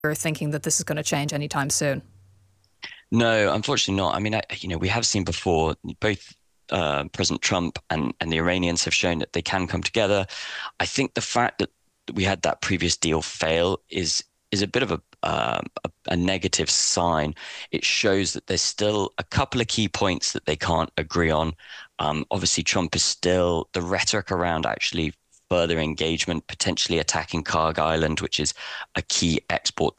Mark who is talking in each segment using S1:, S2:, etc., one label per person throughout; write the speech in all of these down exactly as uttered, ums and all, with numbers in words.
S1: you're thinking that this is going to change anytime soon.
S2: No, unfortunately not. I mean, I, you know, we have seen before both uh, President Trump and, and the Iranians have shown that they can come together. I think the fact that we had that previous deal fail is is a bit of a, um, a a negative sign. It shows that there's still a couple of key points that they can't agree on. Um, obviously, Trump is still the rhetoric around actually further engagement, potentially attacking Kharg Island, which is a key export.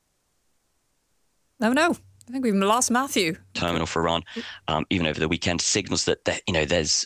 S1: No, no. I think we've lost Matthew.
S2: Terminal for Iran, um, even over the weekend, signals that, that you know there's.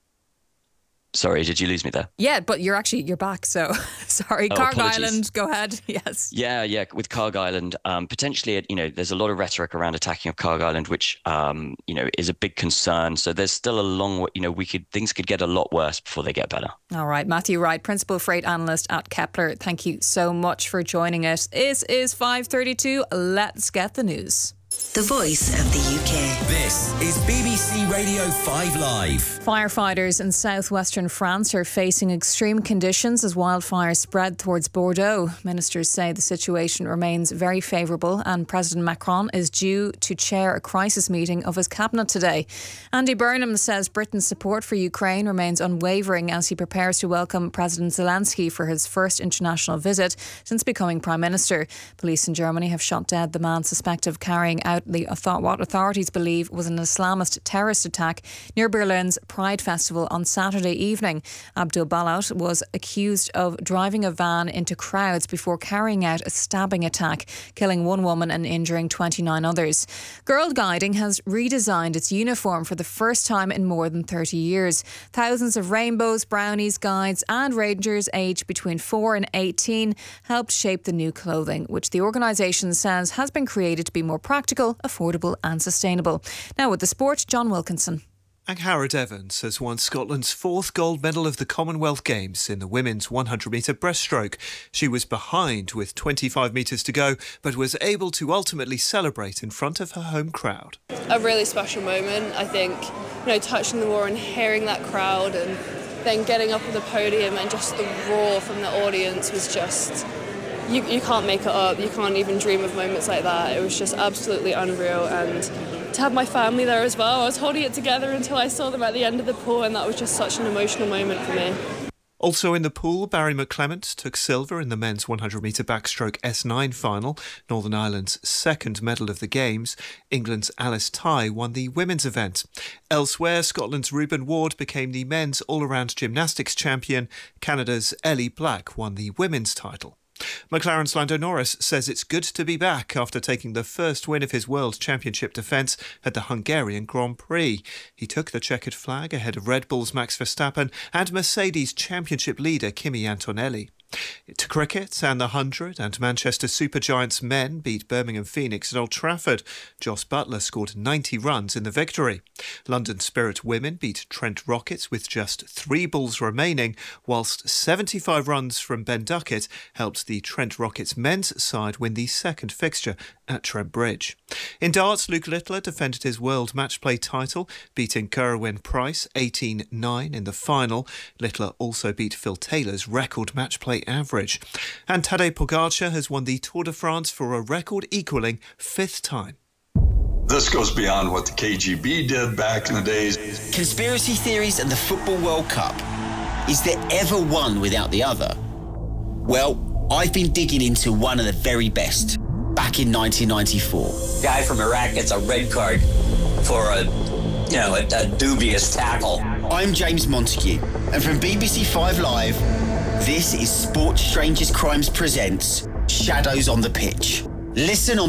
S2: Sorry, did you lose me there?
S1: Yeah, but you're actually you're back. So sorry,
S2: oh,
S1: Kharg
S2: apologies.
S1: Island. Go ahead. Yes.
S2: Yeah, yeah. With Kharg Island, um, potentially, you know, there's a lot of rhetoric around attacking of Kharg Island, which um, you know is a big concern. So there's still a long, you know, we could things could get a lot worse before they get better.
S1: All right, Matthew Wright, principal freight analyst at Kepler. Thank you so much for joining us. It is five thirty-two. Let's get the news.
S3: The voice of the U K.
S4: This is B B C Radio five Live.
S1: Firefighters in southwestern France are facing extreme conditions as wildfires spread towards Bordeaux. Ministers say the situation remains very favourable and President Macron is due to chair a crisis meeting of his cabinet today. Andy Burnham says Britain's support for Ukraine remains unwavering as he prepares to welcome President Zelensky for his first international visit since becoming Prime Minister. Police in Germany have shot dead the man suspected of carrying out the what authorities believe was an Islamist terrorist attack near Berlin's Pride Festival on Saturday evening. Abdul Balat was accused of driving a van into crowds before carrying out a stabbing attack, killing one woman and injuring twenty-nine others. Girl Guiding has redesigned its uniform for the first time in more than thirty years. Thousands of rainbows, brownies, guides and rangers aged between four and eighteen helped shape the new clothing, which the organisation says has been created to be more practical, affordable and sustainable. Now with the sport, John Wilkinson.
S5: Angharad Evans has won Scotland's fourth gold medal of the Commonwealth Games in the women's one hundred metre breaststroke. She was behind with twenty-five metres to go, but was able to ultimately celebrate in front of her home crowd.
S6: A really special moment, I think, you know, touching the wall and hearing that crowd and then getting up on the podium and just the roar from the audience was just... You, you can't make it up. You can't even dream of moments like that. It was just absolutely unreal. And to have my family there as well, I was holding it together until I saw them at the end of the pool, and that was just such an emotional moment for me.
S5: Also in the pool, Barry McClement took silver in the men's one hundred metre backstroke S nine final, Northern Ireland's second medal of the Games. England's Alice Tighe won the women's event. Elsewhere, Scotland's Reuben Ward became the men's all-around gymnastics champion. Canada's Ellie Black won the women's title. McLaren's Lando Norris says it's good to be back after taking the first win of his World Championship defence at the Hungarian Grand Prix. He took the checkered flag ahead of Red Bull's Max Verstappen and Mercedes Championship leader Kimi Antonelli. To cricket, and the one hundred and Manchester Supergiants men beat Birmingham Phoenix at Old Trafford. Joss Butler scored ninety runs in the victory. London Spirit women beat Trent Rockets with just three balls remaining, whilst seventy-five runs from Ben Duckett helped the Trent Rockets men's side win the second fixture at Trent Bridge. In darts, Luke Littler defended his world match play title, beating Kerwin Price eighteen nine in the final. Littler also beat Phil Taylor's record match play average. And Tadej Pogacar has won the Tour de France for a record-equalling fifth time.
S7: This goes beyond what the K G B did back in the days.
S4: Conspiracy theories and the Football World Cup. Is there ever one without the other? Well, I've been digging into one of the very best. Back in nineteen ninety-four.
S8: Guy from Iraq gets a red card for a, you know, a, a dubious tackle.
S4: I'm James Montague, and from B B C five Live, this is Sports Strangest Crimes presents Shadows on the Pitch. Listen on